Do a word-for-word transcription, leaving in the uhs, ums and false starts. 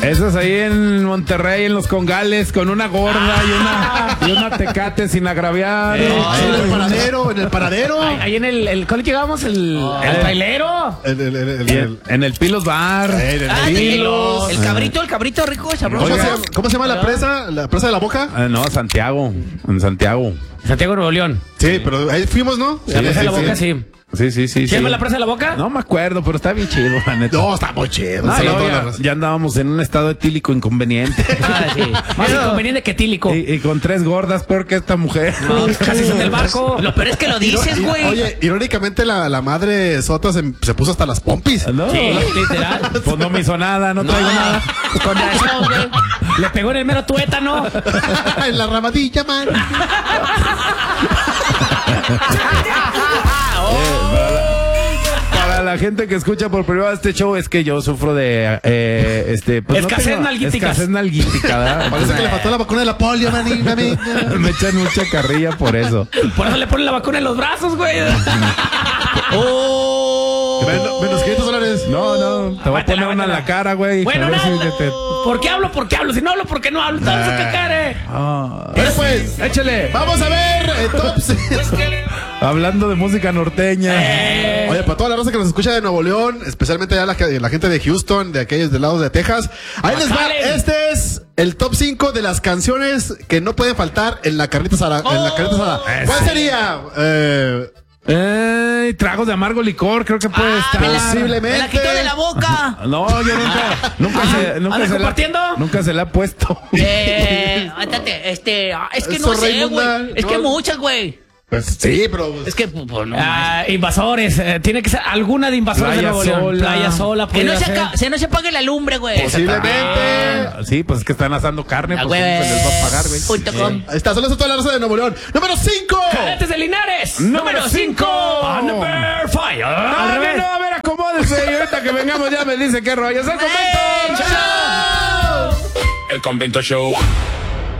Esas ahí en Monterrey, en los Congales, con una gorda y una, y una Tecate sin agraviar. Eh, en el paradero, en el paradero. Ahí, ahí en el, el ¿cuál llegábamos? El, Oh. el trailero. El, el, el, el, Y el, en, en el Pilos Bar. el, el, Ah, el- el, el cabrito, el cabrito rico, sabroso. ¿Cómo, se Oiga. llama, ¿Cómo se llama la presa? ¿La presa de la Boca? Ah, no, Santiago. En Santiago. Santiago Nuevo León. Sí, pero ahí fuimos, ¿no? La presa de la boca, sí. Sí, sí, sí. ¿Se sí. llama la presa de la boca? No me acuerdo, pero está bien chido, la neta. No, está muy chido. No, Sí, no, toda la ya, raza. ya andábamos en un estado etílico inconveniente. Ah, sí. Más inconveniente que tílico. y, y con tres gordas, peor que esta mujer. No, casi son del barco. Lo peor es que lo dices, Y- güey. Oye, irónicamente la, la madre Soto se, se puso hasta las pompis. ¿No? Sí, literal. Pues no me hizo nada, no traigo nada. Con razón, güey. Le pegó en el mero tuétano. En la ramadilla, man. Para la gente que escucha por primera vez este show, es que yo sufro de eh, este pues no Escasez tengo- nalguíticas. Escasez nalguítica, ¿verdad? Parece que le faltó la vacuna de la polio, mani, mami. Me echan mucha carrilla por eso. Por eso le ponen la vacuna en los brazos, güey. Oh. Men- Menos quinientos dólares. No, no, te voy a Aguántala, poner una en la aguántala. cara, güey. Bueno, A ver no. si te- ¿Por qué hablo? ¿Por qué hablo? Si no hablo, ¿por qué no hablo? Estamos a cacar, Ah. Pero pues, Échale. vamos a ver eh, top seis. Hablando de música norteña. Eh. Oye, para toda la raza que nos escucha de Nuevo León, especialmente ya la, la gente de Houston, de aquellos del lado de Texas, ahí les va. Salen. Este es el top cinco de las canciones que no pueden faltar en la carnita asada. En la carnita asada. ¿Cuál sería? Eh, Eh, tragos de amargo licor, creo que puede Ah, estar. me la, posiblemente. me la quitó de la boca. No, yo nunca, nunca se, nunca ¿Anda se la, compartiendo? nunca se la ha puesto. Eh, ándate, este, ah, es que Eso, no sé, Raimunda, güey. Es no. que muchas, güey. pues sí, pero. Es que, pues, no. Ah, invasores. eh, tiene que ser alguna de invasores Playa de Nuevo León. Sola. Playa sola. que no pudiera se, ser. aca- se no se apague la lumbre, güey. Posiblemente. Ah, sí, pues es que están asando carne, Ah, pues güey. se les va a pagar, güey. Punto com. Ahí está, solo eso toda la raza de Nuevo León. Número cinco. Cadetes de Linares. Número cinco. Number five. No, Al no, revés. no, a ver, acomódese y ahorita que vengamos ya me dice qué rollo. ¡Es el convento! ¡Eh, chao! El Convento Show.